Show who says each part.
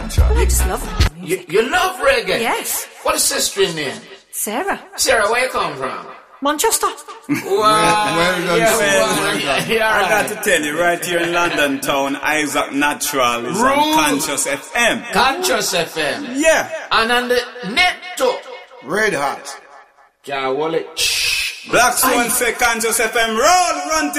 Speaker 1: Natural.
Speaker 2: I just love that music.
Speaker 3: You love reggae?
Speaker 2: Yes.
Speaker 3: What is sister's name?
Speaker 2: Sarah.
Speaker 3: Sarah, where you come from?
Speaker 2: Manchester.
Speaker 3: Wow.
Speaker 1: Well done,
Speaker 4: I got to tell you, right here in London town, Isaac Natural is on Conscious FM.
Speaker 3: Conscious FM.
Speaker 4: Yeah.
Speaker 3: And on the net too.
Speaker 1: Red Hot.
Speaker 3: Can't hold it.
Speaker 4: Black Swan say Conscious FM roll, run to